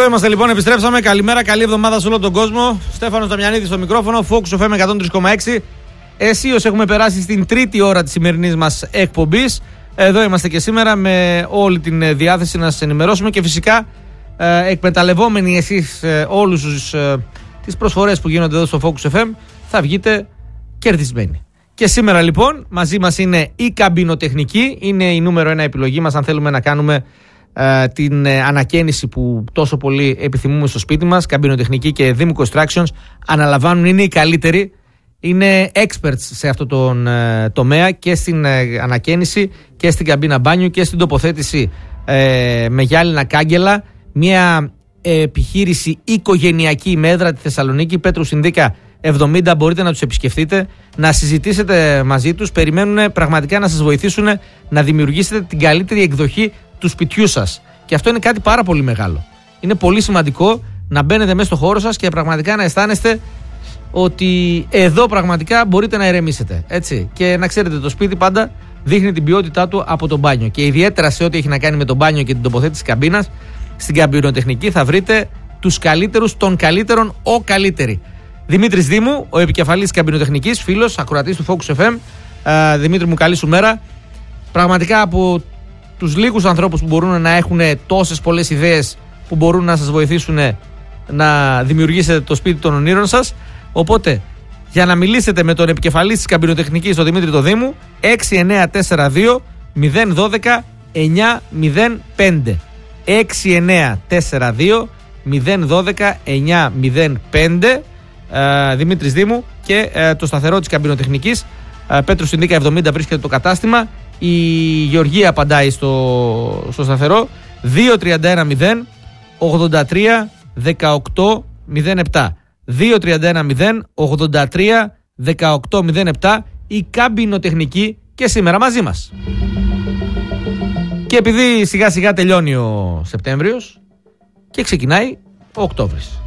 Εδώ είμαστε λοιπόν, επιστρέψαμε. Καλημέρα, καλή εβδομάδα σε όλο τον κόσμο. Στέφανος Δαμιανίδης στο μικρόφωνο, Focus FM 103,6. Αισίως έχουμε περάσει στην τρίτη ώρα της σημερινής μας εκπομπής. Εδώ είμαστε και σήμερα με όλη την διάθεση να σας ενημερώσουμε και φυσικά εκμεταλλευόμενοι εσείς όλους τις προσφορές που γίνονται εδώ στο Focus FM, θα βγείτε κερδισμένοι. Και σήμερα λοιπόν μαζί μας είναι η καμπινοτεχνική, είναι η νούμερο 1 επιλογή μας αν θέλουμε να κάνουμε την ανακαίνιση που τόσο πολύ επιθυμούμε στο σπίτι μας. Καμπινοτεχνική και Δήμου Constructions αναλαμβάνουν, είναι οι καλύτεροι, είναι experts σε αυτό τον τομέα και στην ανακαίνιση και στην καμπίνα μπάνιου και στην τοποθέτηση με γυάλινα κάγκελα. Μια επιχείρηση οικογενειακή με έδρα τη Θεσσαλονίκη, Πέτρου Συνδίκα 70. Μπορείτε να τους επισκεφτείτε, να συζητήσετε μαζί τους. Περιμένουν πραγματικά να σας βοηθήσουν να δημιουργήσετε την καλύτερη εκδοχή του σπιτιού σας. Και αυτό είναι κάτι πάρα πολύ μεγάλο. Είναι πολύ σημαντικό να μπαίνετε μέσα στο χώρο σας και πραγματικά να αισθάνεστε ότι εδώ πραγματικά μπορείτε να ηρεμήσετε. Έτσι. Και να ξέρετε, το σπίτι πάντα δείχνει την ποιότητά του από το μπάνιο. Και ιδιαίτερα σε ό,τι έχει να κάνει με το μπάνιο και την τοποθέτηση καμπίνας, στην καμπινοτεχνική θα βρείτε τους καλύτερους των καλύτερων, ο καλύτεροι. Δημήτρης Δήμου, ο επικεφαλής της καμπινοτεχνικής, φίλος, ακροατής του Focus FM. Δημήτρη μου, καλή σου μέρα. Πραγματικά από τους λίγους ανθρώπους που μπορούν να έχουν τόσες πολλές ιδέες που μπορούν να σας βοηθήσουν να δημιουργήσετε το σπίτι των ονείρων σας. Οπότε, για να μιλήσετε με τον επικεφαλής της καμπινοτεχνικής, τον Δημήτρη το Δήμου, 6942 012 905. 6942 012 905. Δημήτρης Δήμου και το σταθερό της καμπινοτεχνικής, Πέτρου Συνδίκα 70 βρίσκεται το κατάστημα. Η Γεωργία απαντάει στο σταθερό 2310 83 18 07. 2310 83 18 07. Η καμπινοτεχνική και σήμερα μαζί μας. Και επειδή σιγά σιγά τελειώνει ο Σεπτέμβριος και ξεκινάει ο Οκτώβρης,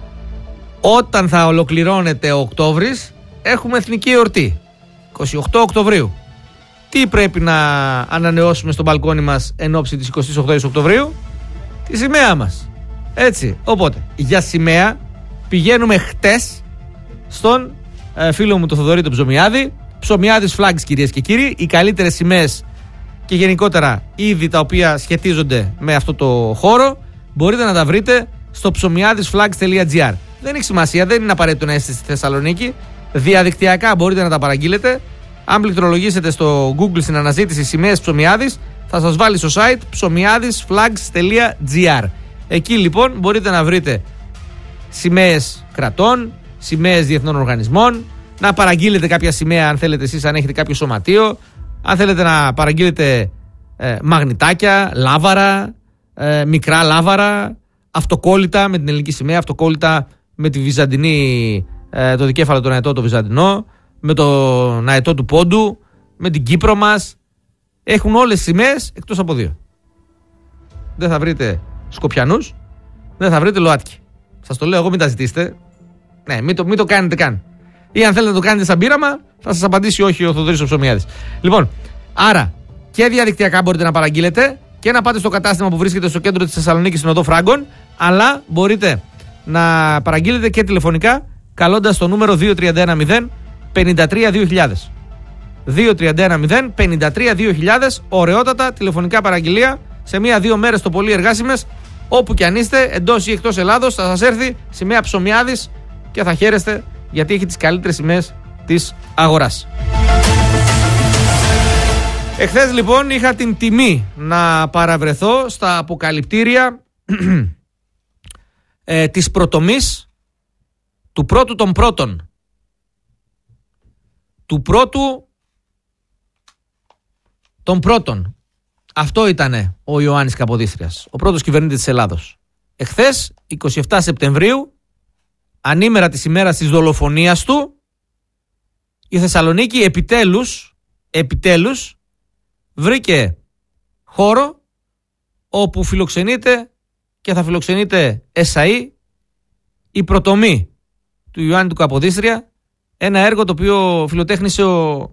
όταν θα ολοκληρώνεται ο Οκτώβρης έχουμε εθνική εορτή 28 Οκτωβρίου. Τι πρέπει να ανανεώσουμε στο μπαλκόνι μας εν ώψη της 28 Οκτωβρίου? Τη σημαία μας. Έτσι. Οπότε για σημαία πηγαίνουμε χτες στον φίλο μου τον Θοδωρή τον Ψωμιάδη. Ψωμιάδης Flags, κυρίες και κύριοι. Οι καλύτερες σημαίες και γενικότερα είδη τα οποία σχετίζονται με αυτό το χώρο μπορείτε να τα βρείτε στο ψωμιάδisflags.gr. Δεν έχει σημασία, δεν είναι απαραίτητο να είστε στη Θεσσαλονίκη. Διαδικτυακά μπορείτε να τα παραγγείλετε. Αν πληκτρολογήσετε στο Google στην αναζήτηση σημαίες Ψωμιάδης, θα σας βάλει στο site ψωμιάδisflags.gr. Εκεί λοιπόν μπορείτε να βρείτε σημαίες κρατών, σημαίες διεθνών οργανισμών, να παραγγείλετε κάποια σημαία αν θέλετε εσείς, αν έχετε κάποιο σωματείο, αν θέλετε να παραγγείλετε μαγνητάκια, λάβαρα, μικρά λάβαρα, αυτοκόλλητα με την ελληνική σημαία, αυτοκόλλητα με τη βυζαντινή, το δικέφαλο των αετό το βυζαντινό, με τον αετό του πόντου, με την Κύπρο μας. Έχουν όλες τις σημαίες εκτός από δύο. Δεν θα βρείτε Σκοπιανούς, δεν θα βρείτε ΛΟΑΤΚΙ. Σας το λέω εγώ, μην τα ζητήσετε. Ναι, μην το κάνετε καν. Ή αν θέλετε να το κάνετε σαν πείραμα, θα σας απαντήσει όχι ο Θοδωρής ο Ψωμιάδης. Λοιπόν, άρα και διαδικτυακά μπορείτε να παραγγείλετε και να πάτε στο κατάστημα που βρίσκεται στο κέντρο της Θεσσαλονίκης στην οδό Φράγκων, αλλά μπορείτε να παραγγείλετε και τηλεφωνικά καλώντας το νούμερο 2310 53 2000. 2310 53 2000. Ωραιότατα τηλεφωνικά παραγγελία σε 1-2 μέρες το πολύ εργάσιμες. Όπου και αν είστε, εντός ή εκτός Ελλάδος, θα σας έρθει σημαία Ψωμιάδης και θα χαίρεστε γιατί έχει τις καλύτερες σημαίες της αγοράς. Εχθές λοιπόν είχα την τιμή να παραβρεθώ στα αποκαλυπτήρια της προτομής του πρώτου των πρώτων. Του πρώτου των πρώτων. Αυτό ήτανε ο Ιωάννης Καποδίστριας, ο πρώτος κυβερνήτης της Ελλάδος. Εχθές, 27 Σεπτεμβρίου, ανήμερα της ημέρας της δολοφονίας του, η Θεσσαλονίκη επιτέλους βρήκε χώρο όπου φιλοξενείται και θα φιλοξενείται ΕΣΑΗ η προτομή του Ιωάννη του Καποδίστρια, ένα έργο το οποίο φιλοτέχνησε ο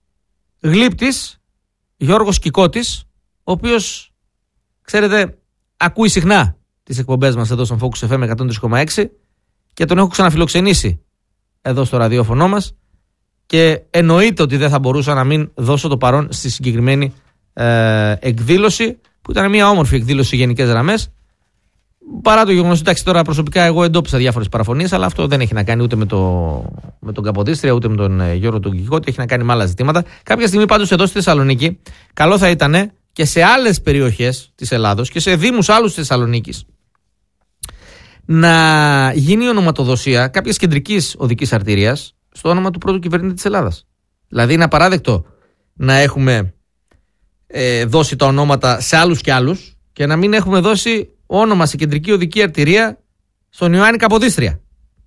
γλύπτης Γιώργος Κικώτης, ο οποίος, ξέρετε, ακούει συχνά τις εκπομπές μας εδώ στον Focus FM 103,6 και τον έχω ξαναφιλοξενήσει εδώ στο ραδιόφωνο μας και εννοείται ότι δεν θα μπορούσα να μην δώσω το παρόν στη συγκεκριμένη εκδήλωση, που ήταν μια όμορφη εκδήλωση σε γενικές γραμμές, παρά το γεγονός ότι τώρα προσωπικά εγώ εντόπισα διάφορες παραφωνίες, αλλά αυτό δεν έχει να κάνει ούτε με τον Καποδίστρια ούτε με τον Γιώργο τον Κικότη, έχει να κάνει με άλλα ζητήματα. Κάποια στιγμή πάντως εδώ στη Θεσσαλονίκη καλό θα ήταν και σε άλλες περιοχές της Ελλάδος και σε δήμους άλλους της Θεσσαλονίκης να γίνει η ονοματοδοσία κάποιας κεντρικής οδικής αρτηρίας στο όνομα του πρώτου κυβερνήτη της Ελλάδας. Δηλαδή είναι απαράδεκτο να έχουμε δώσει τα ονόματα σε άλλους και άλλους και να μην έχουμε δώσει όνομα σε κεντρική οδική αρτηρία στον Ιωάννη Καποδίστρια.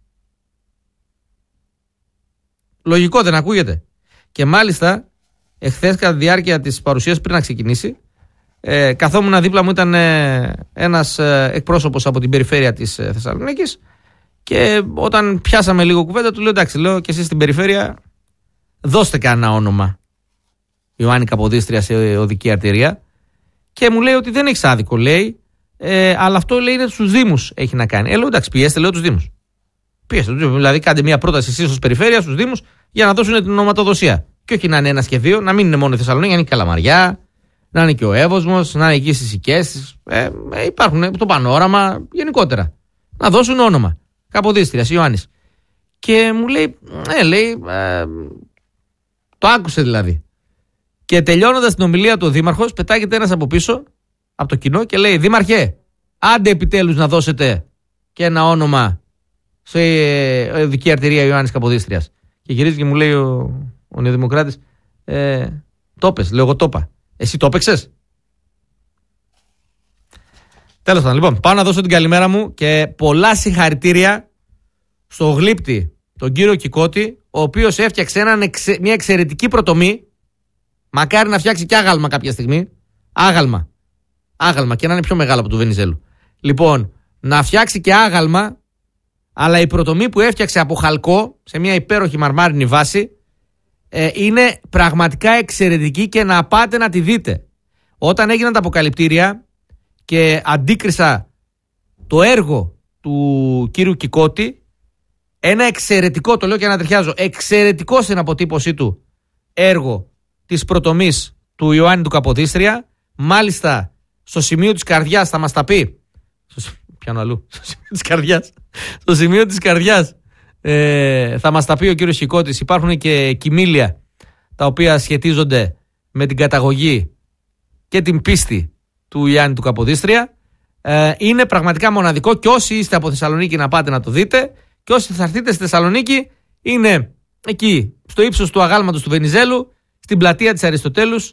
Λογικό, δεν ακούγεται? Και μάλιστα εχθές κατά τη διάρκεια της παρουσίας, πριν να ξεκινήσει, καθόμουν δίπλα μου, ήταν ένας εκπρόσωπος από την περιφέρεια της Θεσσαλονίκης και όταν πιάσαμε λίγο κουβέντα του λέω εντάξει, λέω, και εσείς στην περιφέρεια δώστε κανένα όνομα Ιωάννη Καποδίστρια σε οδική αρτηρία, και μου λέει ότι δεν έχεις άδικο, λέει, αλλά αυτό, λέει, είναι στους δήμους έχει να κάνει. Λέω εντάξει, πιέστε, λέω, τους δήμους. Πιέστε τους δήμους, δηλαδή κάντε μια πρόταση εσείς ως περιφέρεια στους δήμους για να δώσουν την ονοματοδοσία. Και όχι να είναι ένας και δύο, να μην είναι μόνο η Θεσσαλονίκη, να είναι η Καλαμαριά, να είναι και ο Εύωσμος, να είναι εκεί στις Οικές. Υπάρχουν το Πανόραμα, γενικότερα. Να δώσουν όνομα. Καποδίστριας, Ιωάννης. Και μου λέει, το άκουσε δηλαδή. Και τελειώνοντας την ομιλία του ο δήμαρχος, πετάγεται ένας από πίσω, από το κοινό, και λέει: Δήμαρχε, άντε επιτέλους να δώσετε και ένα όνομα σε οδική αρτηρία Ιωάννης Καποδίστριας. Και γυρίζει και μου λέει ο Νεοδημοκράτης: το πες? Λέω: εγώ το είπα. Εσύ το έπαιξες? Τέλος πάντων, λοιπόν, πάω να δώσω την καλημέρα μου και πολλά συγχαρητήρια στο γλύπτη, τον κύριο Κικότη, ο οποίος έφτιαξε μια εξαιρετική προτομή. Μακάρι να φτιάξει και άγαλμα κάποια στιγμή. Άγαλμα, και να είναι πιο μεγάλο από του Βενιζέλου. Λοιπόν, να φτιάξει και άγαλμα, αλλά η προτομή που έφτιαξε από χαλκό σε μια υπέροχη μαρμάρινη βάση είναι πραγματικά εξαιρετική και να πάτε να τη δείτε. Όταν έγιναν τα αποκαλυπτήρια και αντίκρισα το έργο του κύριου Κικότη, ένα εξαιρετικό, το λέω και ανατριχιάζω, εξαιρετικό στην αποτύπωσή του έργο της προτομής του Ιωάννη του Καποδίστρια, μάλιστα στο σημείο της καρδιάς θα μας τα πει. Πιάνω αλλού. Στο σημείο της καρδιάς θα μας τα πει ο κύριος Κικότης. Υπάρχουν και κοιμήλια τα οποία σχετίζονται με την καταγωγή και την πίστη του Ιωάννη του Καποδίστρια. Είναι πραγματικά μοναδικό και όσοι είστε από Θεσσαλονίκη να πάτε να το δείτε, και όσοι θα έρθετε στη Θεσσαλονίκη είναι εκεί στο ύψος του αγάλματος του Βενιζέλου, στην πλατεία της Αριστοτέλους,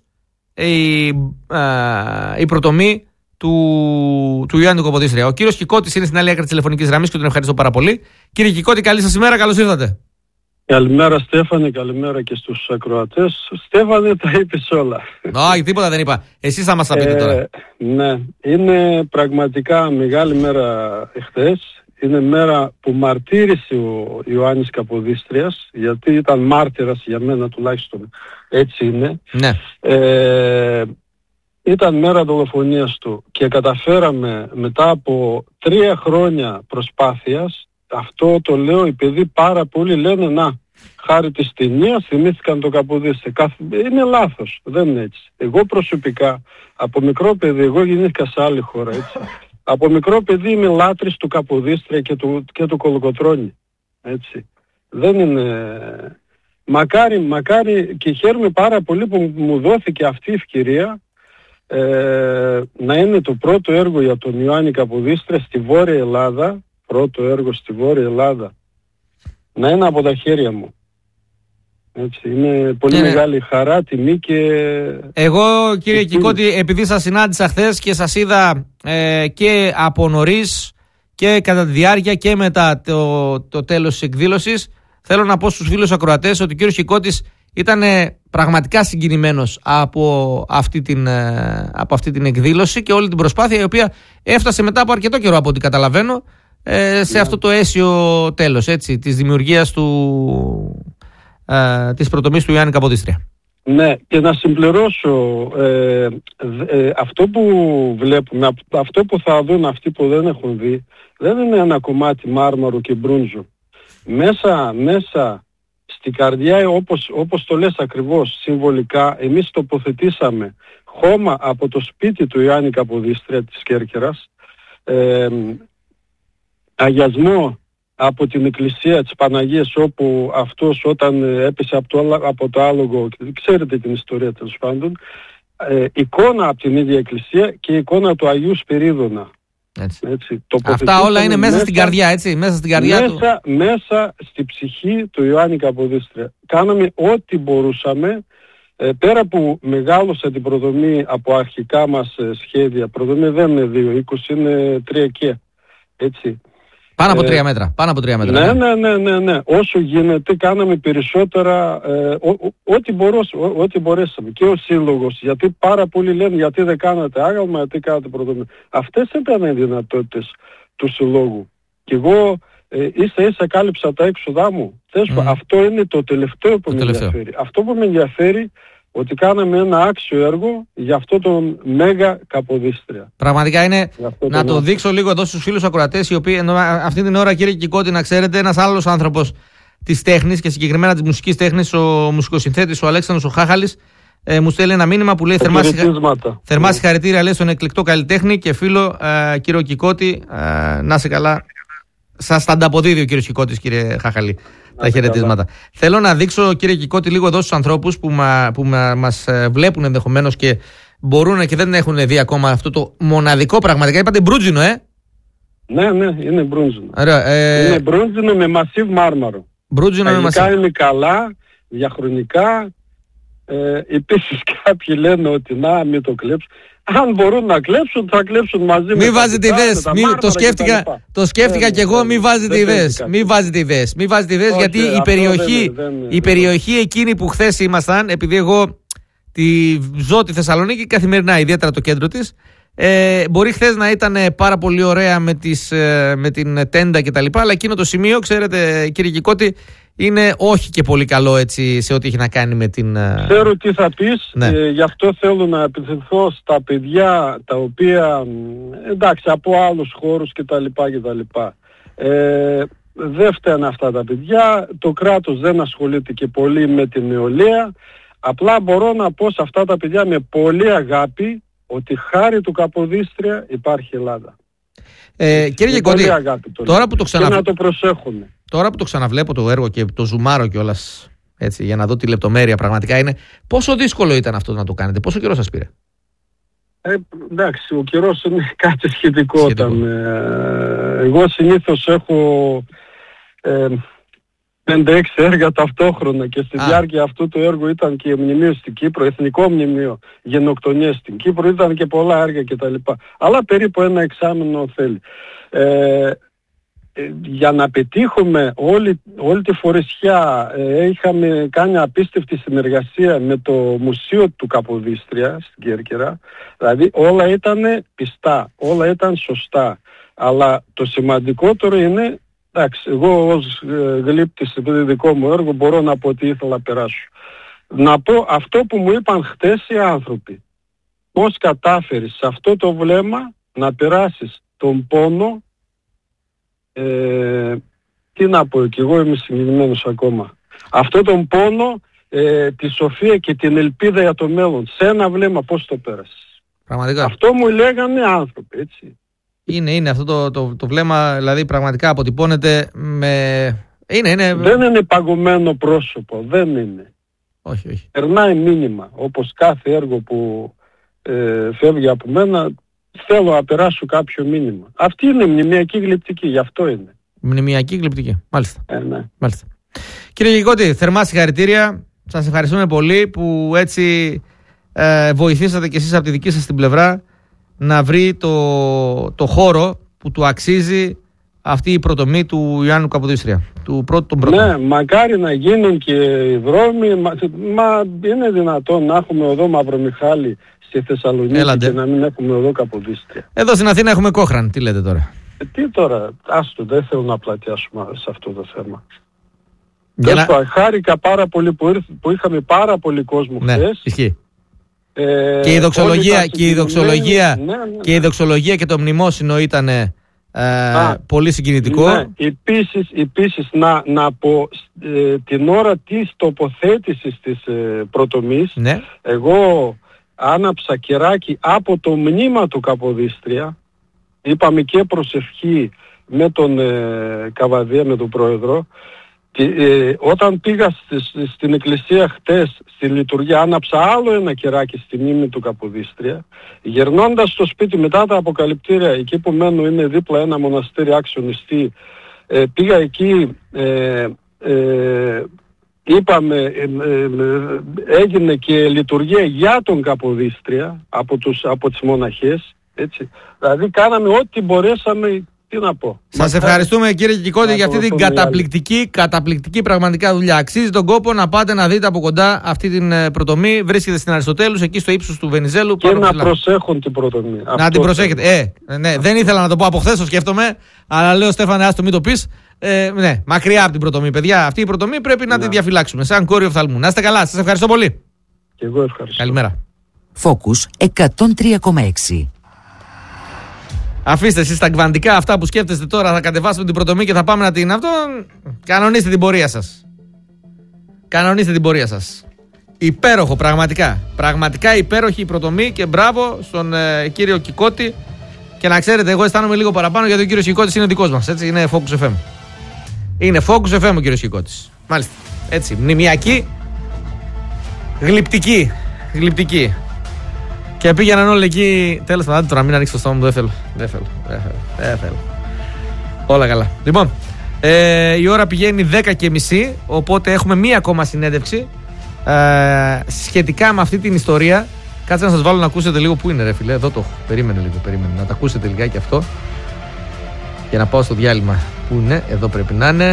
η προτομή του Ιωάννη του Καποδίστρια. Ο κύριος Κικότης είναι στην άλλη άκρη της τηλεφωνικής γραμμής και τον ευχαριστώ πάρα πολύ. Κύριε Κικότη, καλή σας ημέρα, καλώς ήρθατε. Καλημέρα Στέφανε, καλημέρα και στους ακροατές. Στέφανε, τα είπες όλα. Όχι, τίποτα δεν είπα. Εσείς θα μας τα πείτε τώρα. Ναι, είναι πραγματικά μεγάλη μέρα εχθές. Είναι μέρα που μαρτύρησε ο Ιωάννης Καποδίστριας, γιατί ήταν μάρτυρας για μένα, τουλάχιστον έτσι είναι. Ναι. Ήταν μέρα δολοφονίας του και καταφέραμε μετά από 3 χρόνια προσπάθειας, αυτό το λέω επειδή πάρα πολλοί λένε να, χάρη της ταινίας θυμήθηκαν το Καποδίστρια. Είναι λάθος, δεν είναι έτσι. Εγώ προσωπικά, από μικρό παιδί, εγώ γεννήθηκα σε άλλη χώρα, έτσι. Από μικρό παιδί είμαι λάτρης του Καποδίστρια και του Κολοκοτρώνη, έτσι. Δεν είναι... Μακάρι και χαίρομαι πάρα πολύ που μου δόθηκε αυτή η ευκαιρία να είναι το πρώτο έργο για τον Ιωάννη Καποδίστρια στη Βόρεια Ελλάδα, πρώτο έργο στη Βόρεια Ελλάδα, να είναι από τα χέρια μου. Έτσι, είναι πολύ μεγάλη χαρά, τιμή και... Εγώ, κύριε Κικότη, επειδή σας συνάντησα χθες και σας είδα και από νωρίς και κατά τη διάρκεια και μετά το τέλος της εκδήλωσης, θέλω να πω στους φίλους ακροατές ότι ο κύριος Κικότης ήταν πραγματικά συγκινημένος από αυτή την εκδήλωση και όλη την προσπάθεια, η οποία έφτασε μετά από αρκετό καιρό, από ό,τι καταλαβαίνω, σε αυτό το αίσιο τέλος, έτσι, της δημιουργίας της προτομής του Ιωάννη Καποδίστρια. Ναι, και να συμπληρώσω αυτό που βλέπουμε, αυτό που θα δουν αυτοί που δεν έχουν δει, δεν είναι ένα κομμάτι μάρμαρο και μπρούντζο. Μέσα στην καρδιά, όπως το λες ακριβώς, συμβολικά, εμείς τοποθετήσαμε χώμα από το σπίτι του Ιωάννη Καποδίστρια της Κέρκυρας, αγιασμό από την εκκλησία της Παναγίας, όπου αυτός όταν έπεσε από το άλογο, ξέρετε την ιστορία τέλος πάντων, εικόνα από την ίδια εκκλησία και εικόνα του Αγίου Σπυρίδωνα. Έτσι, αυτά όλα είναι μέσα στην καρδιά, έτσι, μέσα στην καρδιά μέσα στη ψυχή του Ιωάννη Καποδίστρια. Κάναμε ό,τι μπορούσαμε, πέρα που μεγάλωσε την προδομή από αρχικά μας σχέδια. Προδομή δεν είναι 2-20, είναι 3 και έτσι. Πάνω από 3 μέτρα. Ναι. Όσο γίνεται κάναμε περισσότερα, ό,τι μπορέσαμε. Και ο Σύλλογος, γιατί πάρα πολλοί λένε γιατί δεν κάνατε άγαλμα, γιατί κάνατε προδομή. Αυτές ήταν οι δυνατότητες του Συλλόγου. Και εγώ ίσα κάλυψα τα έξοδά μου. Αυτό είναι το τελευταίο που με ενδιαφέρει. Αυτό που με ενδιαφέρει, ότι κάναμε ένα άξιο έργο για αυτό τον Μέγα Καποδίστρια. Πραγματικά είναι, να το δείξω λίγο εδώ στους φίλους ακροατές, οι οποίοι αυτή την ώρα, κύριε Κικώτη, να ξέρετε, ένας άλλος άνθρωπος της τέχνης και συγκεκριμένα της μουσικής τέχνης, ο μουσικοσυνθέτης ο Αλέξανδρος ο Χάχαλης, μου στέλνει ένα μήνυμα που λέει θερμά συγχαρητήρια, λέει, στον εκλεκτό καλλιτέχνη και φίλο κύριο Κικώτη, να είσαι καλά. Σας τα ανταποδίδει ο κύριος Κικώτης, κύριε Χάχαλη, τα χαιρετίσματα. Θέλω να δείξω, κύριε Κικώτη, λίγο εδώ στους ανθρώπους που μας βλέπουν ενδεχομένως και μπορούν και δεν έχουν δει ακόμα αυτό το μοναδικό, πραγματικά. Είπατε μπρούτζινο, Ναι, είναι μπρούτζινο. Είναι μπρούτζινο με μασίβ μάρμαρο. Μπρούτζινο με μασίβ. Είναι καλά, διαχρονικά. Επίσης κάποιοι λένε ότι να μην το κλέψουν. Αν μπορούν να κλέψουν, θα κλέψουν μαζί. Μην βάζετε ιδέες. Το σκέφτηκα κι εγώ. Μην βάζετε ιδέες. Γιατί η περιοχή εκείνη που χθες ήμασταν, επειδή εγώ ζω τη Θεσσαλονίκη καθημερινά, ιδιαίτερα το κέντρο της, μπορεί χθες να ήταν πάρα πολύ ωραία με την τέντα κτλ. Αλλά εκείνο το σημείο, ξέρετε, κύριε Κικώτη, είναι όχι και πολύ καλό, έτσι, σε ό,τι έχει να κάνει με την... Ξέρω τι θα πεις, γι' αυτό θέλω να επιθυμηθώ στα παιδιά τα οποία, εντάξει, από άλλους χώρους κτλ. Δεν φταίνουν αυτά τα παιδιά, το κράτος δεν ασχολείται και πολύ με την νεολαία. Απλά μπορώ να πω σε αυτά τα παιδιά με πολύ αγάπη ότι χάρη του Καποδίστρια υπάρχει Ελλάδα. Κύριε Κικώτη, τώρα που και να το προσέχουμε. Τώρα που το ξαναβλέπω το έργο και το ζουμάρω κιόλας, έτσι, για να δω τη λεπτομέρεια, πραγματικά είναι. Πόσο δύσκολο ήταν αυτό να το κάνετε, πόσο καιρό σας πήρε? Εντάξει, ο καιρός είναι κάτι σχετικό. Εγώ συνήθως έχω 5-6 έργα ταυτόχρονα και στη διάρκεια αυτού του έργου ήταν και μνημείο στην Κύπρο, εθνικό μνημείο γενοκτονίας στην Κύπρο, ήταν και πολλά έργα κτλ. Αλλά περίπου ένα εξάμηνο θέλει. Για να πετύχουμε όλη τη φορεσιά, είχαμε κάνει απίστευτη συνεργασία με το Μουσείο του Καποδίστρια στην Κέρκυρα. Δηλαδή όλα ήταν πιστά, όλα ήταν σωστά. Αλλά το σημαντικότερο είναι, εντάξει, εγώ ως γλύπτης στο δικό μου έργο μπορώ να πω ότι ήθελα να περάσω. Να πω αυτό που μου είπαν χτες οι άνθρωποι. Πώς κατάφερες σε αυτό το βλέμμα να περάσεις τον πόνο. Τι να πω, και εγώ είμαι συγκινημένος ακόμα. Αυτό τον πόνο, τη σοφία και την ελπίδα για το μέλλον. Σε ένα βλέμμα πώς το πέρασες. Πραγματικά. Αυτό μου λέγανε άνθρωποι, έτσι. Είναι αυτό το βλέμμα, δηλαδή πραγματικά αποτυπώνεται με... Δεν είναι παγωμένο πρόσωπο, δεν είναι. Όχι. Περνάει μήνυμα, όπως κάθε έργο που φεύγει από μένα, θέλω να περάσω κάποιο μήνυμα. Αυτή είναι μνημειακή γλυπτική, γι' αυτό είναι. Μνημειακή γλυπτική, μάλιστα. Ναι. Μάλιστα. Κύριε Κικώτη, θερμά συγχαρητήρια. Σας ευχαριστούμε πολύ που έτσι βοηθήσατε κι εσείς από τη δική σας την πλευρά να βρει το χώρο που του αξίζει αυτή η πρωτομή του Ιωάννου Καποδίστρια. Ναι, μακάρι να γίνουν και οι δρόμοι. Μα είναι δυνατόν να έχουμε οδό Μαυρομιχάλη στη Θεσσαλονίκη και να μην έχουμε οδό Καποδίστρια? Εδώ στην Αθήνα έχουμε Κόχραν. Τι λέτε τώρα? Τι τώρα, άστο, δεν θέλω να πλατιάσουμε σε αυτό το θέμα. Χάρηκα πάρα πολύ που είχαμε πάρα πολύ κόσμο χθες. Ισχύει. Και η δοξολογία και το μνημόσυνο ήταν πολύ συγκινητικό. Ναι. Επίσης να πω την ώρα της τοποθέτησης της πρωτομής, εγώ άναψα κεράκι από το μνήμα του Καποδίστρια. Είπαμε και προσευχή με τον Καβαδία, με τον πρόεδρο. Όταν πήγα στην εκκλησία χτες στη λειτουργία, άναψα άλλο ένα κεράκι στη μνήμη του Καποδίστρια. Γυρνώντας στο σπίτι μετά τα αποκαλυπτήρια, εκεί που μένω είναι δίπλα ένα μοναστήρι άξιονιστή, πήγα εκεί, είπαμε, έγινε και λειτουργία για τον Καποδίστρια από τις μοναχές, έτσι. Δηλαδή κάναμε ό,τι μπορέσαμε. Τι να πω. Σας ευχαριστούμε κύριε Κικώτη για αυτή την καταπληκτική πραγματικά δουλειά. Αξίζει τον κόπο να πάτε να δείτε από κοντά αυτή την πρωτομή. Βρίσκεται στην Αριστοτέλους, εκεί στο ύψος του Βενιζέλου. Και να προσέχουν την πρωτομή. Να την προσέχετε. Ναι, δεν ήθελα να το πω από χθες, το σκέφτομαι. Αλλά λέω Στέφανε, άστο μην το πεις. Ναι, μακριά από την πρωτομή, παιδιά. Αυτή η πρωτομή πρέπει να την διαφυλάξουμε. Σαν κόριο οφθαλμού. Να είστε καλά. Σας ευχαριστώ πολύ. Και εγώ ευχαριστώ. Καλημέρα. Focus 103,6. Αφήστε εσείς τα κβαντικά αυτά που σκέφτεστε τώρα, θα κατεβάσουμε την πρωτομή και θα πάμε να την αυτό. Κανονίστε την πορεία σας. Κανονίστε την πορεία σας. Υπέροχο, πραγματικά. Πραγματικά υπέροχη η πρωτομή και μπράβο στον κύριο Κικώτη. Και να ξέρετε, εγώ αισθάνομαι λίγο παραπάνω γιατί ο κύριος Κικώτης είναι δικός μας. Έτσι, είναι Focus FM. Είναι Focus FM ο κύριος Κικώτης. Μάλιστα. Έτσι, μνημιακή, γλυπτική. Και πήγαιναν όλοι εκεί. Τέλος πάντων, τώρα μην ανοίξει το στόμα μου. Δεν θέλω. Όλα καλά. Λοιπόν, η ώρα πηγαίνει 10:30. Οπότε έχουμε μία ακόμα συνέντευξη σχετικά με αυτή την ιστορία. Κάτσε να σας βάλω να ακούσετε λίγο. Πού είναι, ρε φίλε? Εδώ το έχω. Περίμενε λίγο. Να τα ακούσετε λιγάκι αυτό. Για να πάω στο διάλειμμα. Πού είναι? Εδώ πρέπει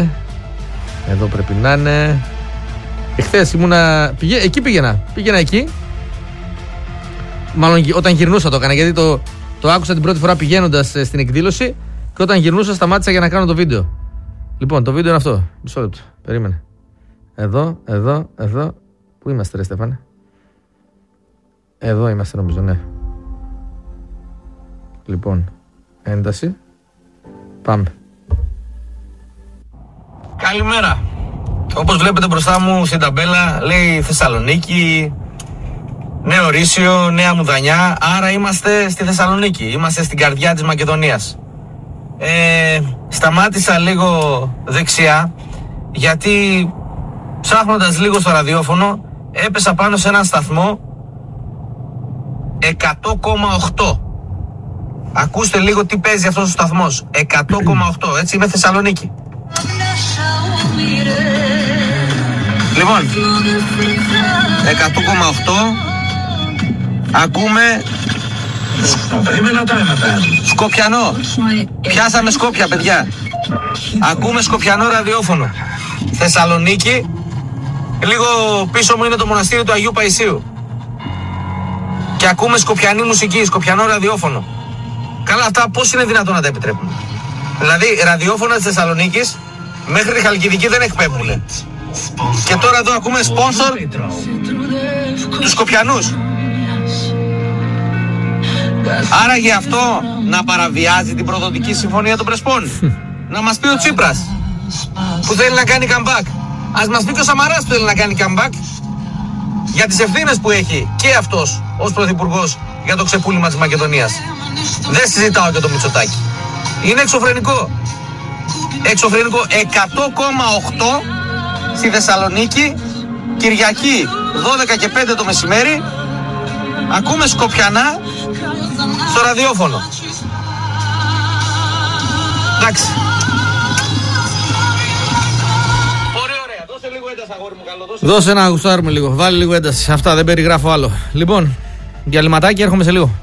να είναι. Εχθές ήμουνα. Εκεί πήγαινα εκεί. Μάλλον όταν γυρνούσα το έκανα, γιατί το άκουσα την πρώτη φορά πηγαίνοντας στην εκδήλωση και όταν γυρνούσα σταμάτησα για να κάνω το βίντεο. Λοιπόν, το βίντεο είναι αυτό. Μισό λεπτό. Περίμενε. Εδώ. Πού είμαστε, ρε Στέφανε? Εδώ είμαστε, νομίζω, ναι. Λοιπόν, ένταση. Πάμε. Καλημέρα. Όπως βλέπετε μπροστά μου στην ταμπέλα λέει Θεσσαλονίκη, Νέο Ρήσιο, Νέα Μουδανιά. Άρα είμαστε στη Θεσσαλονίκη. Είμαστε στην καρδιά της Μακεδονίας. Σταμάτησα λίγο δεξιά γιατί ψάχνοντας λίγο στο ραδιόφωνο έπεσα πάνω σε έναν σταθμό 100,8. Ακούστε λίγο τι παίζει αυτός ο σταθμός. 100,8. Έτσι, είμαι Θεσσαλονίκη. Λοιπόν, 100,8. Ακούμε Σκοπιανό. Πιάσαμε Σκόπια, παιδιά. Ακούμε Σκοπιανό ραδιόφωνο. Θεσσαλονίκη. Λίγο πίσω μου είναι το μοναστήρι του Αγίου Παϊσίου. Και ακούμε σκοπιανή μουσική, σκοπιανό ραδιόφωνο. Καλά, αυτά πώς είναι δυνατόν να τα επιτρέπουμε? Δηλαδή, ραδιόφωνα της Θεσσαλονίκης μέχρι τη Χαλκιδική δεν εκπέμπουν. Και τώρα εδώ ακούμε σπόνσορ τους Σκοπιανούς. Άρα γι' αυτό να παραβιάζει την προδοτική συμφωνία των Πρεσπών. Να μας πει ο Τσίπρας που θέλει να κάνει comeback. Ας μας πει και ο Σαμαράς που θέλει να κάνει comeback για τις ευθύνες που έχει και αυτός ως πρωθυπουργός για το ξεπούλημα της Μακεδονίας. Δεν συζητάω για το Μητσοτάκη. Είναι εξωφρενικό. 100,8 στη Θεσσαλονίκη, Κυριακή 12 και 5 το μεσημέρι. Ακούμε Σκοπιανά στο ραδιόφωνο. Εντάξει. Πολύ ωραία. Δώσε λίγο ένταση, αγόρι μου, καλό. Δώσε να γουστάρουμε λίγο. Βάλει λίγο ένταση. Αυτά, δεν περιγράφω άλλο. Λοιπόν, διαλυματάκι, έρχομαι σε λίγο.